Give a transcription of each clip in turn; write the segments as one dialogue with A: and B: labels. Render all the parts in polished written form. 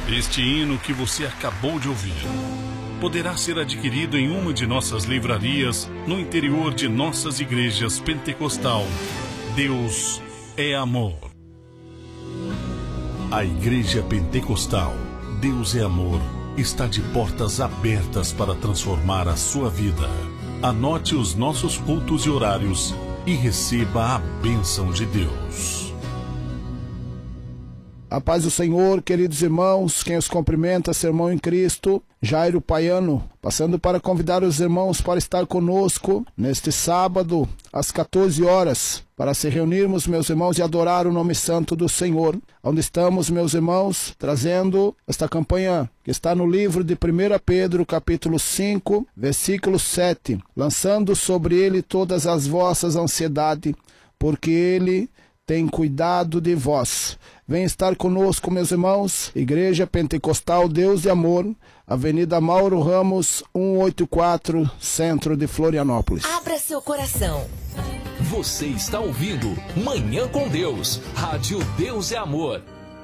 A: Este hino que você acabou de ouvir poderá ser adquirido em uma de nossas livrarias no interior de nossas igrejas pentecostal. Deus é amor. A Igreja Pentecostal Deus é Amor está de portas abertas para transformar a sua vida. Anote os nossos cultos e horários e receba a bênção de Deus.
B: A paz do Senhor, queridos irmãos, quem os cumprimenta, seu irmão em Cristo, Jairo Paiano, passando para convidar os irmãos para estar conosco neste sábado, às 14 horas, para se reunirmos, meus irmãos, e adorar o nome santo do Senhor. Onde estamos, meus irmãos, trazendo esta campanha que está no livro de 1 Pedro, capítulo 5, versículo 7, lançando sobre ele todas as vossas ansiedades, porque ele tem cuidado de vós. Vem estar conosco, meus irmãos. Igreja Pentecostal Deus e Amor, Avenida Mauro Ramos, 184, centro de Florianópolis.
C: Abra seu coração.
D: Você está ouvindo Manhã com Deus, Rádio Deus é Amor.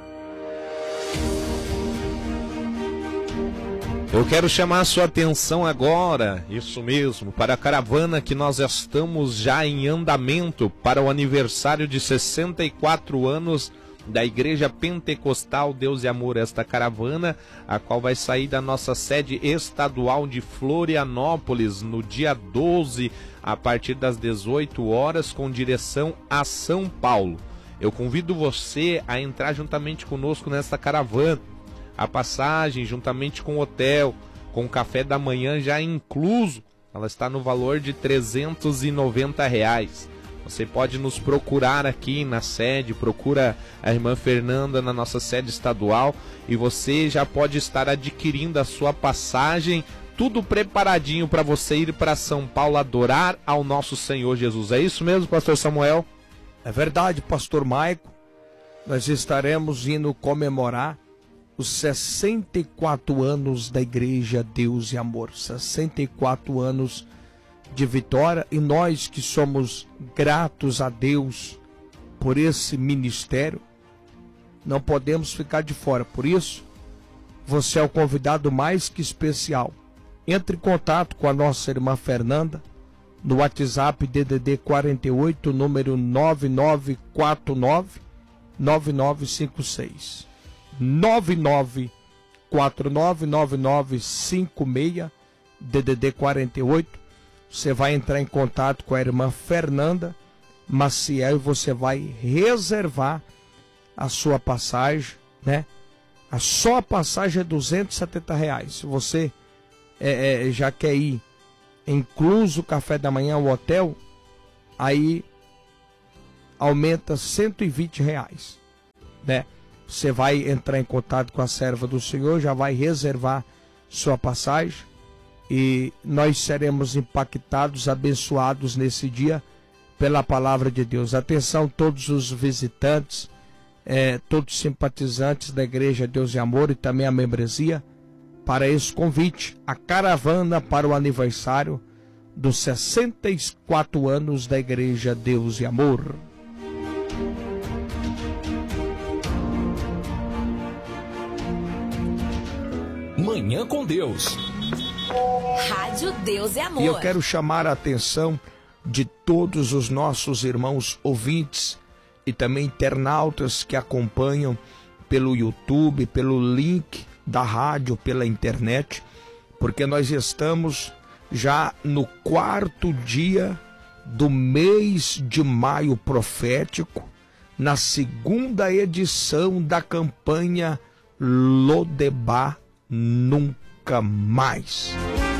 E: Eu quero chamar a sua atenção agora, isso mesmo, para a caravana que nós estamos já em andamento para o aniversário de 64 anos da Igreja Pentecostal Deus e Amor. Esta caravana, a qual vai sair da nossa sede estadual de Florianópolis no dia 12, a partir das 18 horas, com direção a São Paulo. Eu convido você a entrar juntamente conosco nesta caravana. A passagem, juntamente com o hotel, com o café da manhã já incluso, ela está no valor de R$390. Você pode nos procurar aqui na sede, procura a irmã Fernanda na nossa sede estadual e você já pode estar adquirindo a sua passagem, tudo preparadinho para você ir para São Paulo adorar ao nosso Senhor Jesus. É isso mesmo, pastor Samuel?
F: É verdade, pastor Maico. Nós estaremos indo comemorar os 64 anos da Igreja Deus e Amor, 64 anos de vitória, e nós que somos gratos a Deus por esse ministério, não podemos ficar de fora. Por isso, você é o convidado mais que especial. Entre em contato com a nossa irmã Fernanda no WhatsApp DDD 48, número 9949-9956. 99499956 DDD 48. Você vai entrar em contato com a irmã Fernanda Maciel e você vai reservar a sua passagem, né? Só a passagem é R$270. Se você já quer ir, incluso o café da manhã, o hotel, aí aumenta R$120, né? Você vai entrar em contato com a serva do Senhor, já vai reservar sua passagem e nós seremos impactados, abençoados nesse dia pela palavra de Deus. Atenção todos os visitantes, todos os simpatizantes da Igreja Deus e Amor e também a membresia, para esse convite, a caravana para o aniversário dos 64 anos da Igreja Deus e Amor.
D: Manhã com Deus.
C: Rádio Deus é Amor.
F: E eu quero chamar a atenção de todos os nossos irmãos ouvintes e também internautas que acompanham pelo YouTube, pelo link da rádio, pela internet, porque nós estamos já no 4º dia do mês de maio profético, na 2ª edição da campanha Lodebar Nunca Mais.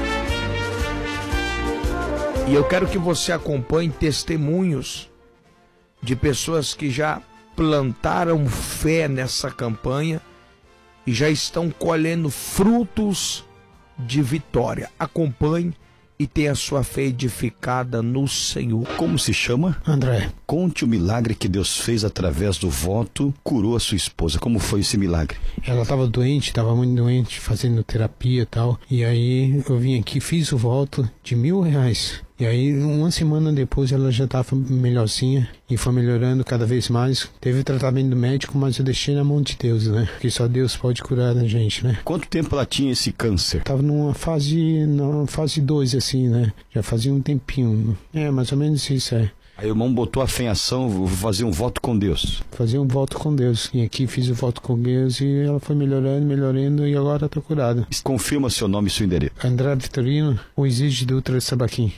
F: E eu quero que você acompanhe testemunhos de pessoas que já plantaram fé nessa campanha e já estão colhendo frutos de vitória. Acompanhe e tenha sua fé edificada no Senhor.
G: Como se chama?
B: André.
G: Conte o milagre que Deus fez através do voto, curou a sua esposa. Como foi esse milagre?
H: Ela estava doente, estava muito doente, fazendo terapia e tal. E aí eu vim aqui, fiz o voto de R$1.000. E aí, uma semana depois, ela já estava melhorzinha e foi melhorando cada vez mais. Teve tratamento médico, mas eu deixei na mão de Deus, né? Porque só Deus pode curar a gente, né?
G: Quanto tempo ela tinha esse câncer?
H: Tava na fase 2, assim, né? Já fazia um tempinho. Mais ou menos isso,
G: Aí o irmão botou a fé em ação, vou fazer um voto com Deus.
H: Fazer um voto com Deus. E aqui fiz o voto com Deus e ela foi melhorando e agora está curada.
G: Confirma seu nome e seu endereço.
H: André Vitorino, o Exige Dutra Sabaquim.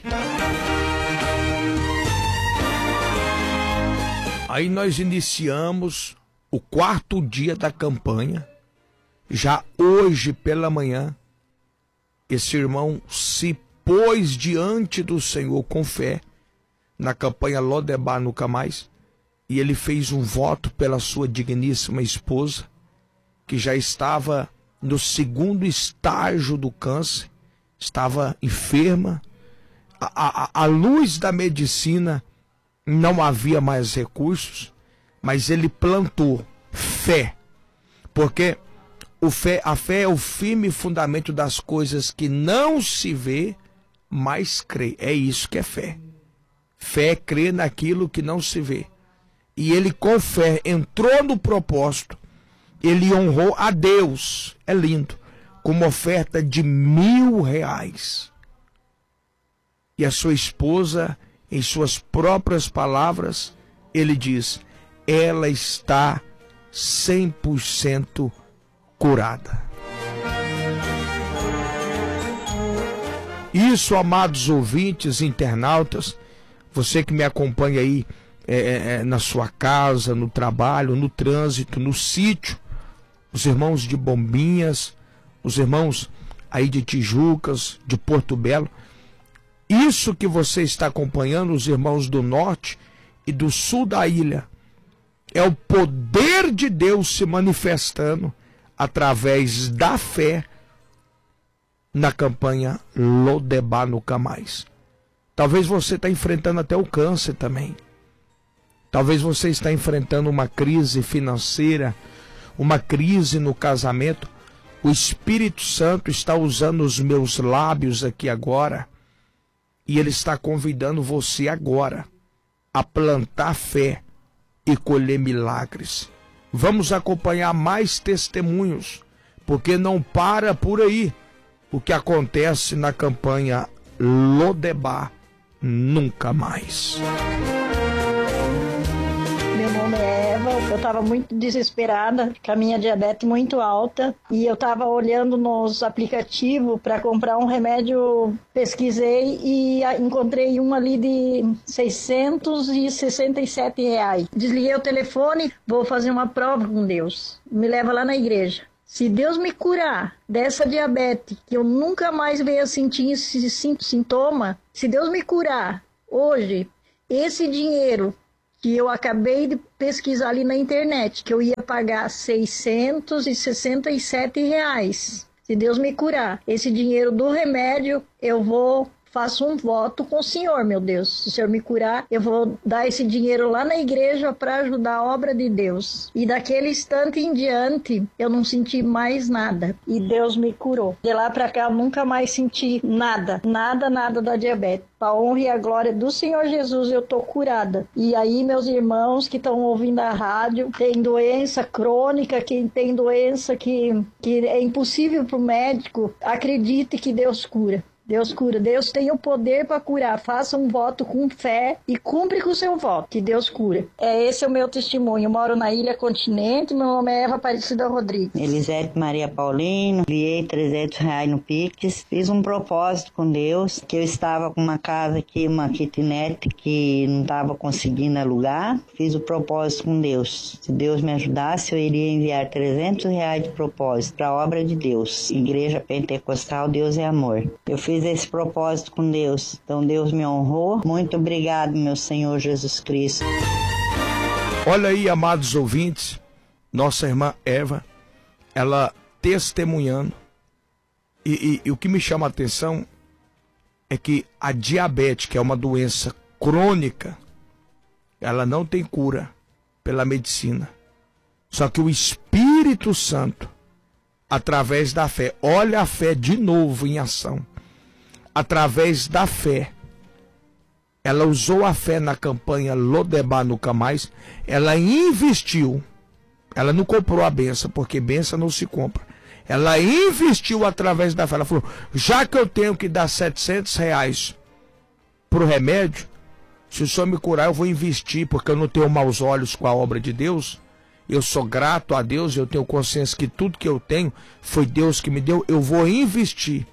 F: Aí nós iniciamos o 4º dia da campanha. Já hoje pela manhã, esse irmão se pôs diante do Senhor com fé na campanha Lodebar Nunca Mais, e ele fez um voto pela sua digníssima esposa, que já estava no 2º estágio do câncer, estava enferma. À luz da medicina não havia mais recursos, mas ele plantou fé, porque a fé é o firme fundamento das coisas que não se vê, mas crê. É isso que é fé. Fé é crer naquilo que não se vê. E ele com fé entrou no propósito, ele honrou a Deus, é lindo, com uma oferta de R$1.000. E a sua esposa, em suas próprias palavras, ele diz, ela está 100% curada. Isso, amados ouvintes, internautas, você que me acompanha aí na sua casa, no trabalho, no trânsito, no sítio, os irmãos de Bombinhas, os irmãos aí de Tijucas, de Porto Belo, isso que você está acompanhando, os irmãos do norte e do sul da ilha, é o poder de Deus se manifestando através da fé na campanha Lodebar Nunca Mais. Talvez você está enfrentando até o câncer também. Talvez você está enfrentando uma crise financeira, uma crise no casamento. O Espírito Santo está usando os meus lábios aqui agora e ele está convidando você agora a plantar fé e colher milagres. Vamos acompanhar mais testemunhos, porque não para por aí o que acontece na campanha Lodebar Nunca Mais.
I: Meu nome é Eva, eu estava muito desesperada, com a minha diabetes muito alta, e eu estava olhando nos aplicativos para comprar um remédio, pesquisei e encontrei um ali de R$667. Desliguei o telefone, vou fazer uma prova com Deus, me leva lá na igreja. Se Deus me curar dessa diabetes, que eu nunca mais venha sentir esse sintoma, se Deus me curar hoje, esse dinheiro que eu acabei de pesquisar ali na internet, que eu ia pagar R$667, se Deus me curar, esse dinheiro do remédio, faço um voto com o Senhor, meu Deus. Se o Senhor me curar, eu vou dar esse dinheiro lá na igreja para ajudar a obra de Deus. E daquele instante em diante, eu não senti mais nada. E Deus me curou. De lá para cá, eu nunca mais senti nada da diabetes. Para a honra e a glória do Senhor Jesus, eu tô curada. E aí, meus irmãos que estão ouvindo a rádio, tem doença crônica, quem tem doença que é impossível para o médico, acredite que Deus cura. Deus cura, Deus tem o poder para curar. Faça um voto com fé e cumpre com o seu voto, que Deus cura. Esse é o meu testemunho. Eu moro na Ilha Continente, meu nome é Eva Aparecida Rodrigues.
J: Elisete Maria Paulino, enviei R$300 no Pix, fiz um propósito com Deus, que eu estava com uma casa aqui, uma kitnet, que não estava conseguindo alugar, fiz o propósito com Deus. Se Deus me ajudasse, eu iria enviar R$300 de propósito para a obra de Deus. Igreja Pentecostal, Deus é Amor. Eu fiz esse propósito com Deus, então Deus me honrou. Muito obrigado, meu Senhor Jesus Cristo.
F: Olha aí, amados ouvintes, nossa irmã Eva, ela testemunhando, e o que me chama a atenção é que a diabetes, que é uma doença crônica, ela não tem cura pela medicina, só que o Espírito Santo, através da fé, olha a fé de novo em ação. Através da fé, ela usou a fé na campanha Lodebar Nunca Mais, ela investiu, ela não comprou a benção, porque benção não se compra. Ela investiu através da fé. Ela falou, já que eu tenho que dar R$700 pro remédio, se o Senhor me curar, eu vou investir, porque eu não tenho maus olhos com a obra de Deus. Eu sou grato a Deus, eu tenho consciência que tudo que eu tenho foi Deus que me deu. Eu vou investir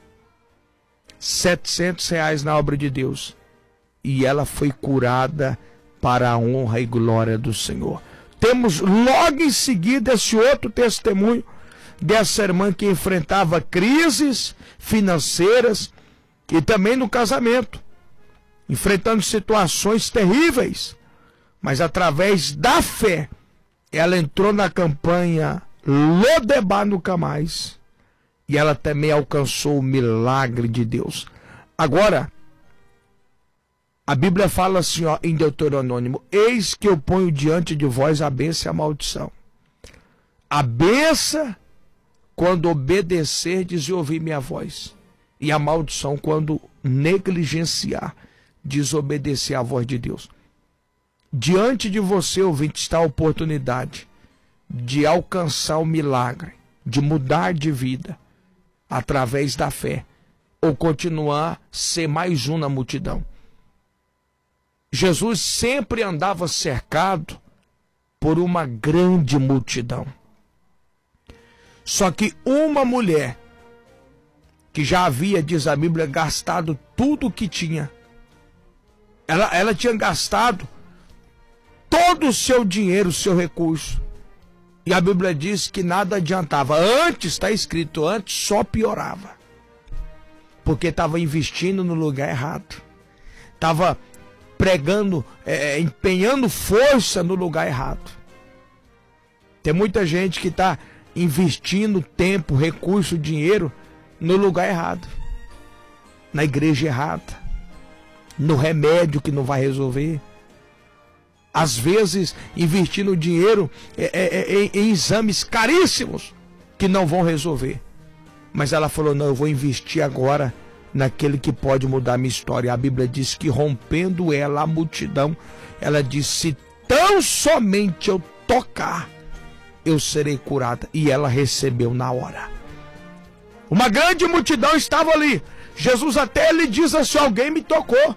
F: R$700 na obra de Deus. E ela foi curada para a honra e glória do Senhor. Temos logo em seguida esse outro testemunho dessa irmã que enfrentava crises financeiras e também no casamento, enfrentando situações terríveis, mas através da fé, ela entrou na campanha Lodebar Nunca Mais e ela também alcançou o milagre de Deus. Agora, a Bíblia fala assim, ó, em Deuteronômio, eis que eu ponho diante de vós a bênção e a maldição. A bênção quando obedecerdes e ouvir minha voz, e a maldição quando negligenciar, desobedecer a voz de Deus. Diante de você, ouvinte, está a oportunidade de alcançar o milagre, de mudar de vida através da fé, ou continuar a ser mais um na multidão. Jesus sempre andava cercado por uma grande multidão. Só que uma mulher que já havia, diz a Bíblia, gastado tudo o que tinha. Ela tinha gastado todo o seu dinheiro, o seu recurso. E a Bíblia diz que nada adiantava. Antes, está escrito, antes só piorava. Porque estava investindo no lugar errado. Estava pregando, empenhando força no lugar errado. Tem muita gente que está investindo tempo, recurso, dinheiro no lugar errado, na igreja errada, no remédio que não vai resolver, às vezes investindo dinheiro em exames caríssimos que não vão resolver. Mas ela falou, não, eu vou investir agora naquele que pode mudar a minha história. A Bíblia diz que rompendo ela a multidão, ela disse, se tão somente eu tocar, eu serei curada. E ela recebeu na hora. Uma grande multidão estava ali. Jesus até lhe diz assim, alguém me tocou.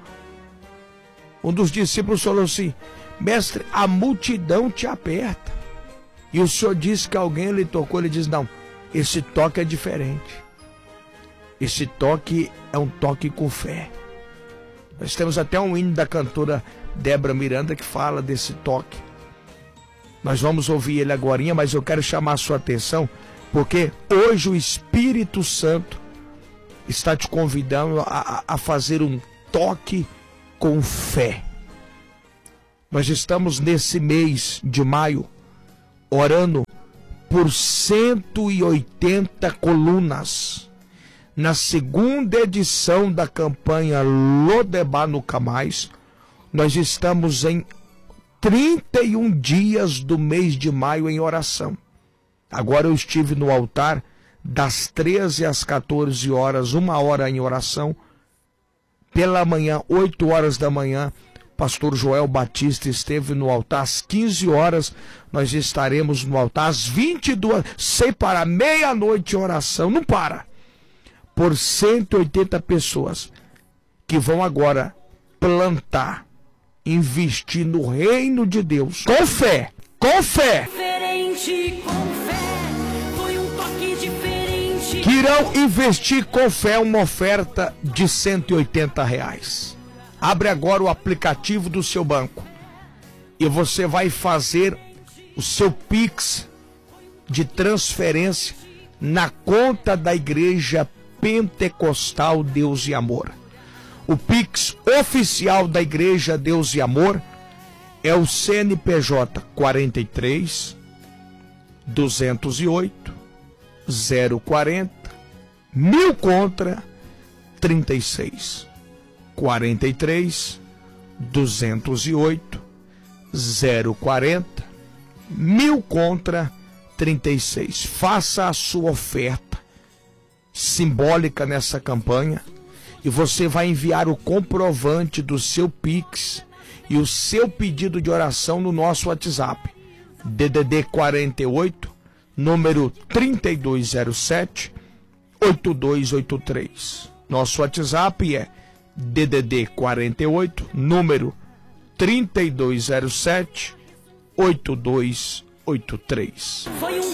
F: Um dos discípulos falou assim, mestre, a multidão te aperta. E o Senhor disse que alguém lhe tocou. Ele diz, não, esse toque é diferente. Esse toque é um toque com fé. Nós temos até um hino da cantora Débora Miranda que fala desse toque. Nós vamos ouvir ele agorinha, mas eu quero chamar a sua atenção, porque hoje o Espírito Santo está te convidando a fazer um toque com fé. Nós estamos nesse mês de maio orando por 180 colunas. Na segunda edição da campanha Lodebar Nunca Mais, nós estamos em 31 dias do mês de maio em oração. Agora eu estive no altar das 13 às 14 horas, 1 hora em oração. Pela manhã, 8 horas da manhã, pastor Joel Batista esteve no altar. Às 15 horas, nós estaremos no altar. Às 22, sem parar, meia-noite oração, não para. Por 180 pessoas que vão agora plantar, investir no reino de Deus. Com fé, com fé.
K: Diferente, com fé. Foi um toque diferente.
F: Que irão investir com fé uma oferta de R$180. Abre agora o aplicativo do seu banco e você vai fazer o seu Pix de transferência na conta da Igreja Pentecostal Deus e Amor. O Pix oficial da Igreja Deus e Amor é o CNPJ 43 208 040 1000 contra 36 43 208 040 1000 contra 36. Faça a sua oferta simbólica nessa campanha e você vai enviar o comprovante do seu Pix e o seu pedido de oração no nosso WhatsApp. DDD 48, número 3207 8283. Nosso WhatsApp é DDD 48, número 3207 8283.
K: Foi um